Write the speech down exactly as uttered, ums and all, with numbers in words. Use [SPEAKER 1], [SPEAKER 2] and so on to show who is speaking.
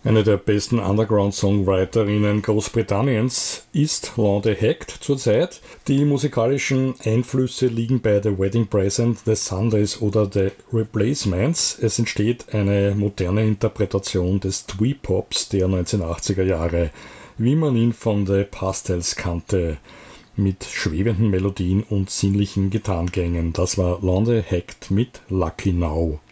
[SPEAKER 1] Eine der besten Underground-Songwriterinnen Großbritanniens ist Londe Hecht zurzeit. Die musikalischen Einflüsse liegen bei The Wedding Present, The Sundays oder The Replacements. Es entsteht eine moderne Interpretation des Twee-Pops der neunzehnhundertachtziger Jahre, wie man ihn von The Pastels kannte, mit schwebenden Melodien und sinnlichen Gitarrengängen. Das war Londe Hecht mit Lucky Now.